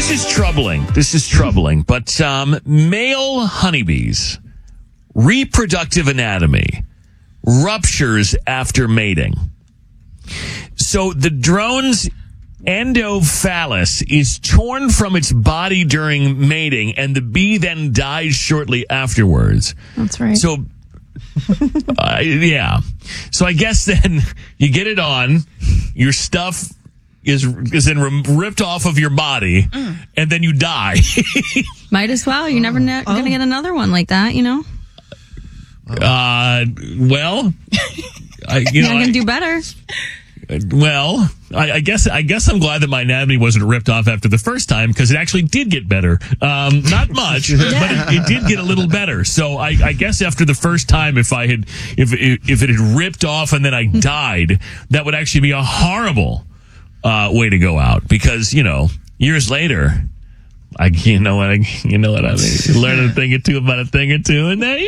this is troubling. But male honeybees' reproductive anatomy ruptures after mating. So the drone's endophallus is torn from its body during mating, and the bee then dies shortly afterwards. That's right. So, yeah. So I guess then you get it on, your stuff is then ripped off of your body, and then you die. Might as well. You're never going to get another one like that, you know? Well, you're going to do better. Well, I guess I'm glad that my anatomy wasn't ripped off after the first time, because it actually did get better. Not much, but it did get a little better. So I guess after the first time, if it had ripped off and then I died, that would actually be a horrible way to go out, because years later, you know what I mean. You learn a thing or two about a thing or two, and then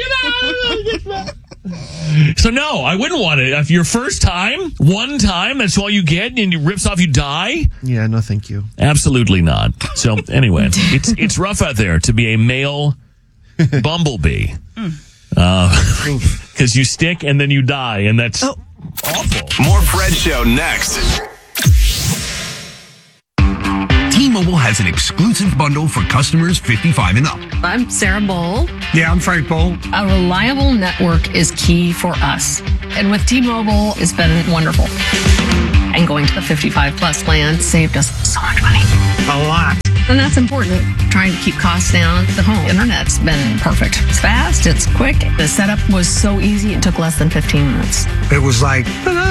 So no, I wouldn't want it. If your first time, one time, that's all you get, and it rips off, you die. Yeah, no, thank you. Absolutely not. So anyway, it's rough out there to be a male bumblebee, because you stick and then you die, and that's awful. More Fred Show next. T-Mobile has an exclusive bundle for customers 55 and up. I'm Sarah Bowl. Yeah, I'm Frank Bowl. A reliable network is key for us. And with T-Mobile, it's been wonderful. And going to the 55 plus plan saved us so much money. A lot. And that's important. Trying to keep costs down. The home internet's been perfect. It's fast, it's quick. The setup was so easy, it took less than 15 minutes. It was like,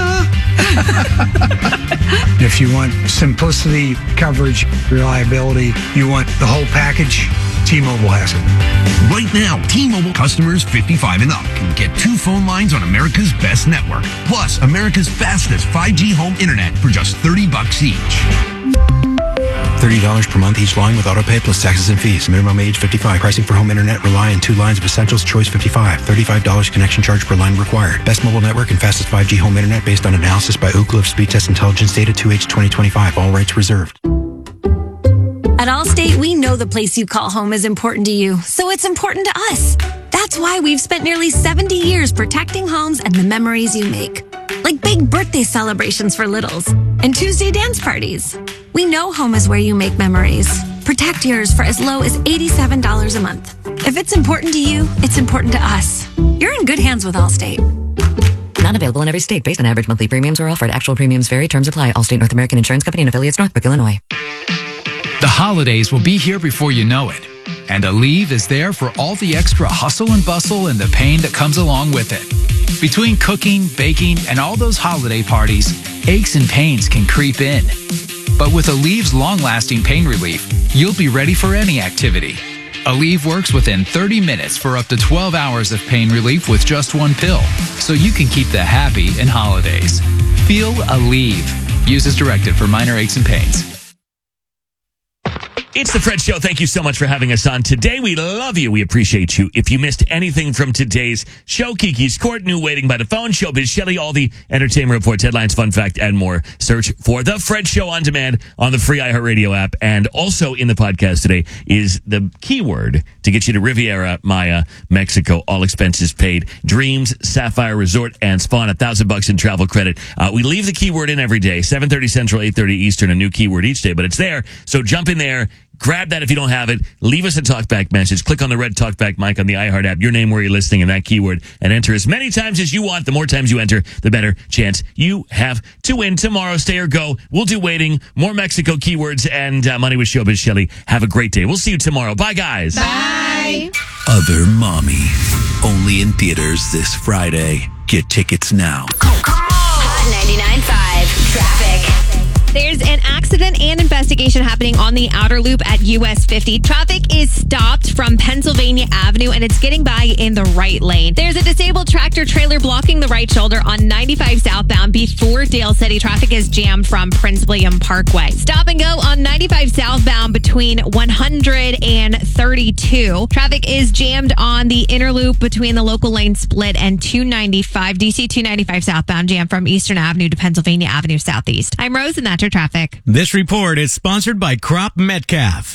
if you want simplicity, coverage, reliability, you want the whole package, T-Mobile has it. Right now, T-Mobile customers 55 and up can get 2 phone lines on America's best network, plus America's fastest 5G home internet for just $30 each. $30 per month each line with autopay plus taxes and fees. Minimum age 55. Pricing for home internet rely on 2 lines of Essentials Choice 55. $35 connection charge per line required. Best mobile network and fastest 5G home internet based on analysis by Ookla of Speed Test Intelligence data 2H 2025. All rights reserved. At Allstate, we know the place you call home is important to you, so it's important to us. That's why we've spent nearly 70 years protecting homes and the memories you make. Like big birthday celebrations for littles and Tuesday dance parties. We know home is where you make memories. Protect yours for as low as $87 a month. If it's important to you, it's important to us. You're in good hands with Allstate. Not available in every state based on average monthly premiums or offered. Actual premiums vary. Terms apply. Allstate North American Insurance Company and affiliates, Northbrook, Illinois. The holidays will be here before you know it. And Aleve is there for all the extra hustle and bustle and the pain that comes along with it. Between cooking, baking, and all those holiday parties, aches and pains can creep in. But with Aleve's long-lasting pain relief, you'll be ready for any activity. Aleve works within 30 minutes for up to 12 hours of pain relief with just 1 pill, so you can keep the happy in holidays. Feel Aleve. Use as directed for minor aches and pains. It's the Fred Show. Thank you so much for having us on today. We love you. We appreciate you. If you missed anything from today's show, Kiki's Court, New Waiting by the Phone, Showbiz Shelley, all the entertainment reports, headlines, fun fact, and more. Search for The Fred Show on demand on the free iHeartRadio app. And also in the podcast today is the keyword to get you to Riviera Maya, Mexico. All expenses paid. Dreams, Sapphire Resort, and Spa. $1,000 in travel credit. We leave the keyword in every day, 7:30 Central, 8:30 Eastern, a new keyword each day, but it's there. So jump in there. Grab that if you don't have it. Leave us a talkback message. Click on the red talkback mic on the iHeart app, your name, where you're listening, and that keyword, and enter as many times as you want. The more times you enter, the better chance you have to win tomorrow. Stay or go. We'll do waiting, more Mexico keywords, and money with Showbiz Shelley. Have a great day. We'll see you tomorrow. Bye, guys. Bye. Other Mommy. Only in theaters this Friday. Get tickets now. Hot 99.5 Traffic. There's an accident and investigation happening on the outer loop at US 50. Traffic is stopped from Pennsylvania Avenue, and it's getting by in the right lane. There's a disabled tractor trailer blocking the right shoulder on 95 southbound before Dale City. Traffic is jammed from Prince William Parkway. Stop and go on 95 southbound between 100 and 32. Traffic is jammed on the inner loop between the local lane split and 295. DC 295 southbound jammed from Eastern Avenue to Pennsylvania Avenue Southeast. I'm Rose, and that's watch your traffic. This report is sponsored by Crop Metcalf.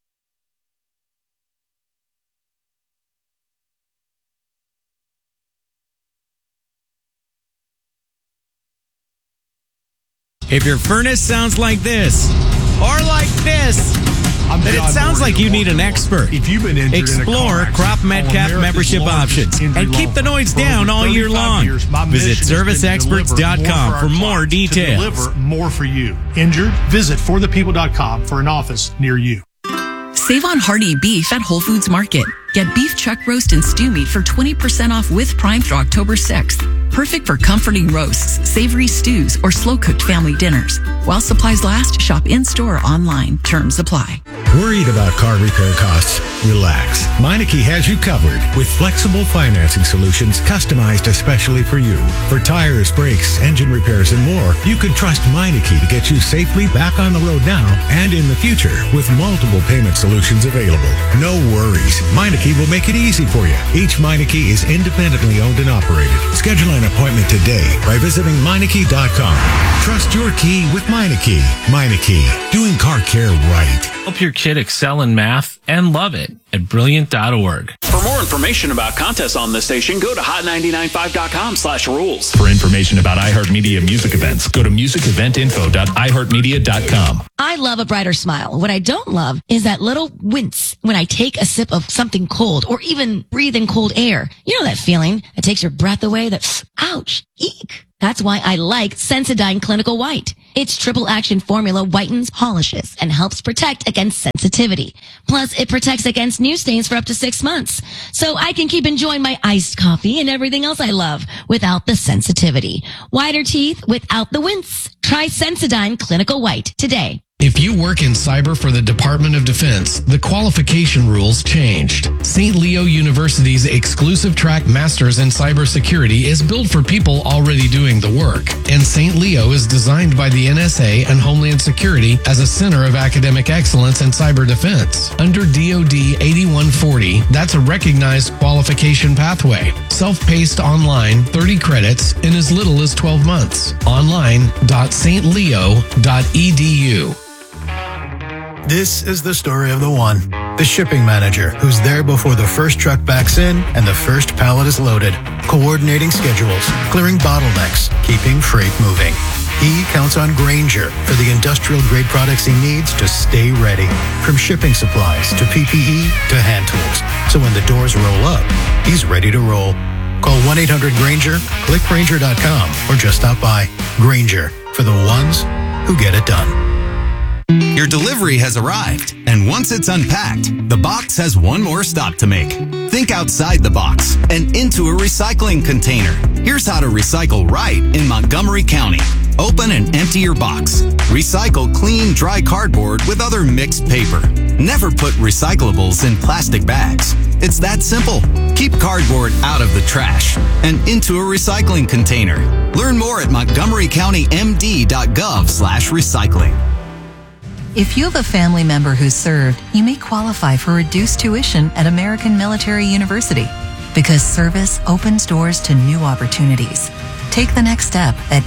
If your furnace sounds like this, or like this, then it sounds like you need an expert. If you've been injured Explore Crop Metcalf membership options and keep the noise down all year long. Visit ServiceExperts.com for more details. Deliver more for you. Injured? Visit forthepeople.com for an office near you. Save on hearty beef at Whole Foods Market. Get beef chuck roast and stew meat for 20% off with Prime through October 6th. Perfect for comforting roasts, savory stews, or slow-cooked family dinners. While supplies last, shop in-store or online. Terms apply. Worried about car repair costs? Relax. Meineke has you covered with flexible financing solutions customized especially for you. For tires, brakes, engine repairs, and more, you can trust Meineke to get you safely back on the road now and in the future with multiple payment solutions available. No worries. Meineke will make it easy for you. Each Meineke is independently owned and operated. Schedule an appointment today by visiting Meineke.com. Trust your key with Meineke. Meineke, doing car care right. Help your kid excel in math and love it at Brilliant.org. For more information about contests on this station, go to hot995.com/rules. For information about iHeartMedia music events, go to musiceventinfo.iheartmedia.com. I love a brighter smile. What I don't love is that little wince when I take a sip of something cold or even breathe in cold air. You know that feeling that takes your breath away? That's ouch, eek. That's why I like Sensodyne Clinical White. Its triple action formula whitens, polishes, and helps protect against sensitivity. Plus, it protects against new stains for up to 6 months. So I can keep enjoying my iced coffee and everything else I love without the sensitivity. Whiter teeth without the wince. Try Sensodyne Clinical White today. If you work in cyber for the Department of Defense, the qualification rules changed. St. Leo University's exclusive track Masters in Cybersecurity is built for people already doing the work. And St. Leo is designed by the NSA and Homeland Security as a center of academic excellence in cyber defense. Under DoD 8140, that's a recognized qualification pathway. Self-paced online, 30 credits in as little as 12 months. Online.stleo.edu. This is the story of the one, the shipping manager, who's there before the first truck backs in and the first pallet is loaded, coordinating schedules, clearing bottlenecks, keeping freight moving. He counts on Grainger for the industrial-grade products he needs to stay ready, from shipping supplies to PPE to hand tools. So when the doors roll up, he's ready to roll. Call 1-800-GRAINGER, click Grainger.com, or just stop by. Grainger, for the ones who get it done. Your delivery has arrived, and once it's unpacked, the box has one more stop to make. Think outside the box and into a recycling container. Here's how to recycle right in Montgomery County. Open and empty your box. Recycle clean, dry cardboard with other mixed paper. Never put recyclables in plastic bags. It's that simple. Keep cardboard out of the trash and into a recycling container. Learn more at montgomerycountymd.gov/recycling. If you have a family member who's served, you may qualify for reduced tuition at American Military University because service opens doors to new opportunities. Take the next step at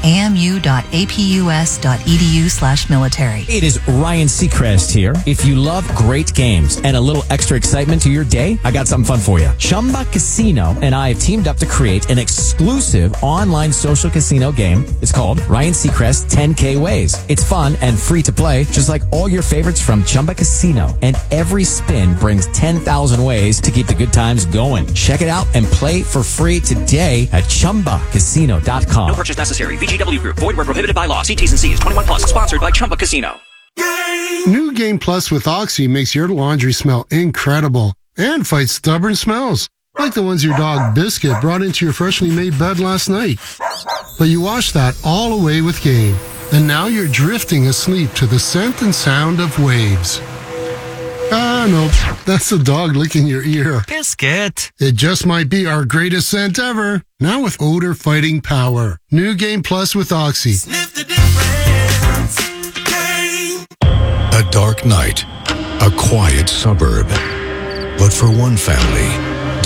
amu.apus.edu/military. It is Ryan Seacrest here. If you love great games and a little extra excitement to your day, I got something fun for you. Chumba Casino and I have teamed up to create an exclusive online social casino game. It's called Ryan Seacrest 10K Ways. It's fun and free to play, just like all your favorites from Chumba Casino. And every spin brings 10,000 ways to keep the good times going. Check it out and play for free today at ChumbaCasino.com. No purchase necessary. VGW Group. Void where prohibited by law. See T's and C's. 21 plus. Sponsored by Chumba Casino. New Game Plus with Oxy makes your laundry smell incredible and fights stubborn smells, like the ones your dog Biscuit brought into your freshly made bed last night. But you washed that all away with Game, and now you're drifting asleep to the scent and sound of waves. No, that's the dog licking your ear. Biscuit. It just might be our greatest scent ever. Now with odor fighting power. New Game Plus with Oxy. Sniff the difference. Game. A dark night. A quiet suburb. But for one family,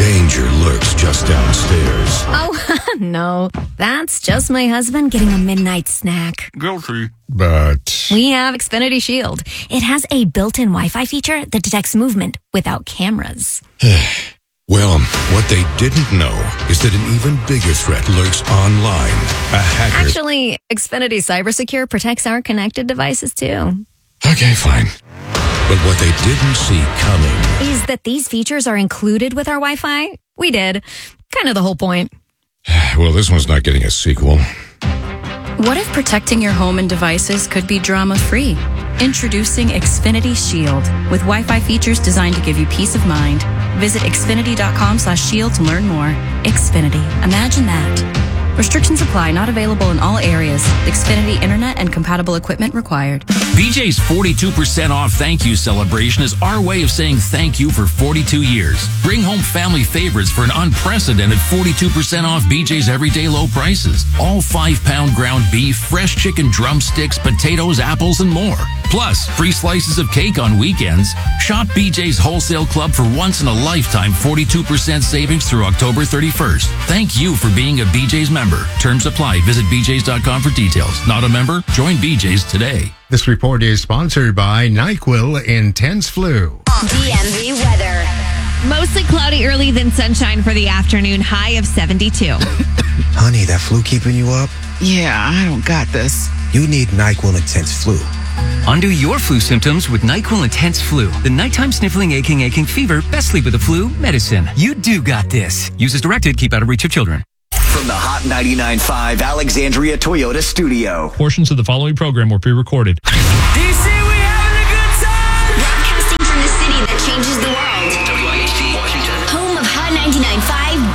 Danger lurks just downstairs. Oh, no. That's just my husband getting a midnight snack. Guilty. But We have Xfinity Shield. It has a built-in Wi-Fi feature that detects movement without cameras. well, what they didn't know is that an even bigger threat lurks online. A hacker. Actually, Xfinity CyberSecure protects our connected devices too. Okay, fine. But what they didn't see coming Is that these features are included with our Wi-Fi? We did. Kind of the whole point. Well, this one's not getting a sequel. What if protecting your home and devices could be drama-free? Introducing Xfinity Shield with Wi-Fi features designed to give you peace of mind. Visit xfinity.com/shield to learn more. Xfinity. Imagine that. Restrictions apply. Not available in all areas. Xfinity Internet and compatible equipment required. BJ's 42% off thank you celebration is our way of saying thank you for 42 years. Bring home family favorites for an unprecedented 42% off BJ's everyday low prices. All 5-pound ground beef, fresh chicken drumsticks, potatoes, apples, and more. Plus, free slices of cake on weekends. Shop BJ's Wholesale Club for once-in-a-lifetime 42% savings through October 31st. Thank you for being a BJ's member. Terms apply. Visit BJ's.com for details. Not a member? Join BJ's today. This report is sponsored by NyQuil Intense Flu. DMV weather. Mostly cloudy early, then sunshine for the afternoon, high of 72. Honey, that flu keeping you up? Yeah, I don't got this. You need NyQuil Intense Flu. Undo your flu symptoms with NyQuil Intense Flu. The nighttime sniffling, aching fever, best sleep with the flu medicine. You do got this. Use as directed. Keep out of reach of children. From the Hot 99.5 Alexandria Toyota studio. Portions of the following program were pre-recorded. DC